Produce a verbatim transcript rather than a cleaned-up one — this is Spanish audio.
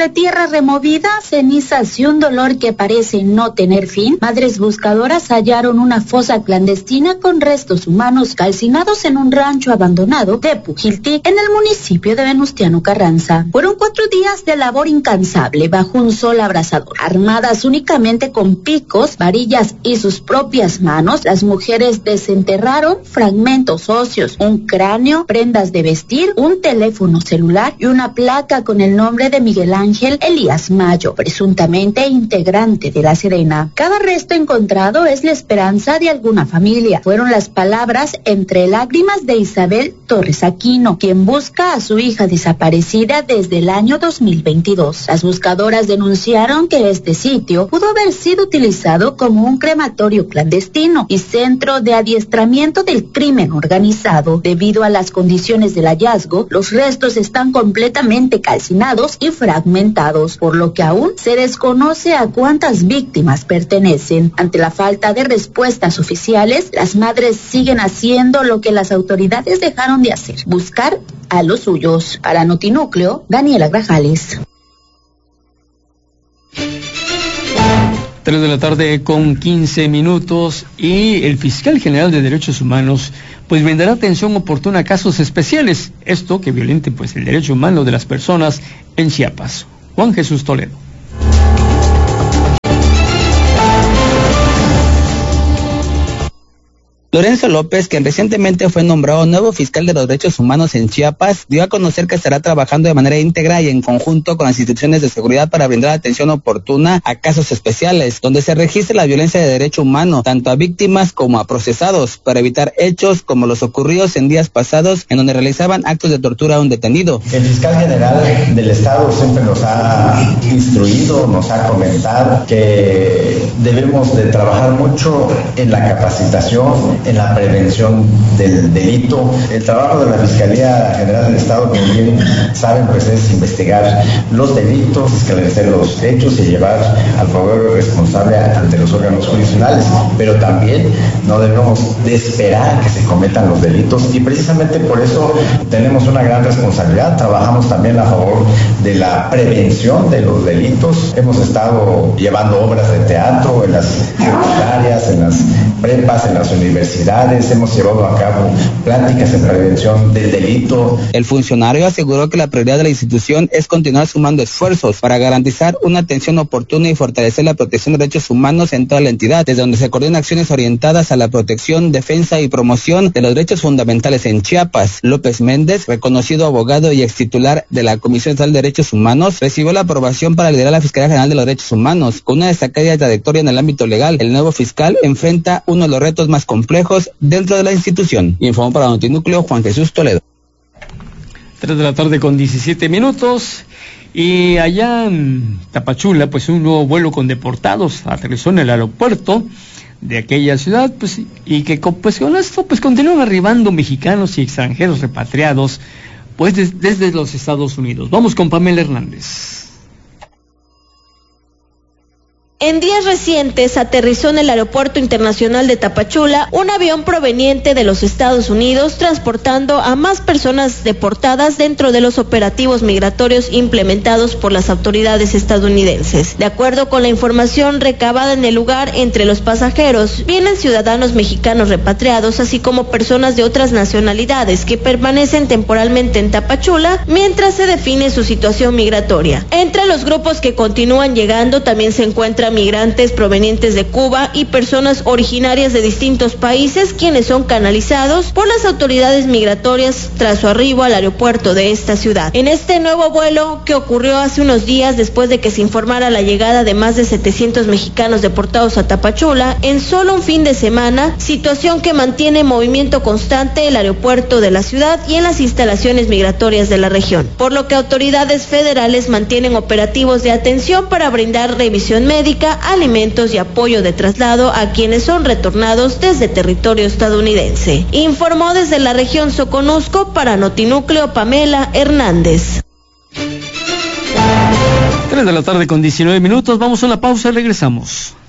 Entre tierra removida, cenizas y un dolor que parece no tener fin, madres buscadoras hallaron una fosa clandestina con restos humanos calcinados en un rancho abandonado de Pujiltic, en el municipio de Venustiano Carranza. Fueron cuatro días de labor incansable bajo un sol abrasador. Armadas únicamente con picos, varillas y sus propias manos, las mujeres desenterraron fragmentos óseos, un cráneo, prendas de vestir, un teléfono celular y una placa con el nombre de Miguel Ángel Elías Mayo, presuntamente integrante de La Serena. Cada resto encontrado es la esperanza de alguna familia. Fueron las palabras entre lágrimas de Isabel Torres Aquino, quien busca a su hija desaparecida desde el año dos mil veintidós. Las buscadoras denunciaron que este sitio pudo haber sido utilizado como un crematorio clandestino y centro de adiestramiento del crimen organizado. Debido a las condiciones del hallazgo, los restos están completamente calcinados y fragmentados, por lo que aún se desconoce a cuántas víctimas pertenecen. Ante la falta de respuestas oficiales, las madres siguen haciendo lo que las autoridades dejaron de hacer: buscar a los suyos. Para Notinúcleo, Daniela Grajales. Tres de la tarde con quince minutos, y el fiscal general de Derechos Humanos pues brindará atención oportuna a casos especiales, esto que violenten pues el derecho humano de las personas en Chiapas. Juan Jesús Toledo. Lorenzo López, quien recientemente fue nombrado nuevo fiscal de los derechos humanos en Chiapas, dio a conocer que estará trabajando de manera íntegra y en conjunto con las instituciones de seguridad para brindar atención oportuna a casos especiales, donde se registre la violencia de derecho humano, tanto a víctimas como a procesados, para evitar hechos como los ocurridos en días pasados, en donde realizaban actos de tortura a un detenido. El fiscal general del Estado siempre nos ha instruido, nos ha comentado que debemos de trabajar mucho en la capacitación, en la prevención del delito. El trabajo de la Fiscalía General del Estado, como bien saben, pues es investigar los delitos, esclarecer los hechos y llevar al favorable responsable ante los órganos jurisdiccionales, pero también no debemos de esperar que se cometan los delitos, y precisamente por eso tenemos una gran responsabilidad. Trabajamos también a favor de la prevención de los delitos. Hemos estado llevando obras de teatro en las secundarias, en las prepas, en las universidades. Hemos llevado a cabo pláticas en prevención del delito. El funcionario aseguró que la prioridad de la institución es continuar sumando esfuerzos para garantizar una atención oportuna y fortalecer la protección de derechos humanos en toda la entidad, desde donde se coordinan acciones orientadas a la protección, defensa y promoción de los derechos fundamentales en Chiapas. López Méndez, reconocido abogado y extitular de la Comisión Estatal de Derechos Humanos, recibió la aprobación para liderar la Fiscalía General de los Derechos Humanos. Con una destacada trayectoria en el ámbito legal, el nuevo fiscal enfrenta uno de los retos más complejos dentro de la institución. Informó para Notinúcleo Juan Jesús Toledo. Tres de la tarde con diecisiete minutos, y allá en Tapachula pues un nuevo vuelo con deportados aterrizó en el aeropuerto de aquella ciudad, pues, y que pues con esto pues continúan arribando mexicanos y extranjeros repatriados pues des, desde los Estados Unidos. Vamos con Pamela Hernández. En días recientes aterrizó en el Aeropuerto Internacional de Tapachula un avión proveniente de los Estados Unidos transportando a más personas deportadas dentro de los operativos migratorios implementados por las autoridades estadounidenses. De acuerdo con la información recabada en el lugar, entre los pasajeros vienen ciudadanos mexicanos repatriados, así como personas de otras nacionalidades que permanecen temporalmente en Tapachula mientras se define su situación migratoria. Entre los grupos que continúan llegando también se encuentran migrantes provenientes de Cuba y personas originarias de distintos países, quienes son canalizados por las autoridades migratorias tras su arribo al aeropuerto de esta ciudad. En este nuevo vuelo, que ocurrió hace unos días después de que se informara la llegada de más de setecientos mexicanos deportados a Tapachula en solo un fin de semana, situación que mantiene en movimiento constante el aeropuerto de la ciudad y en las instalaciones migratorias de la región, por lo que autoridades federales mantienen operativos de atención para brindar revisión médica, alimentos y apoyo de traslado a quienes son retornados desde territorio estadounidense. Informó desde la región Soconusco para Notinúcleo Pamela Hernández. Tres de la tarde con diecinueve minutos, vamos a una pausa y regresamos.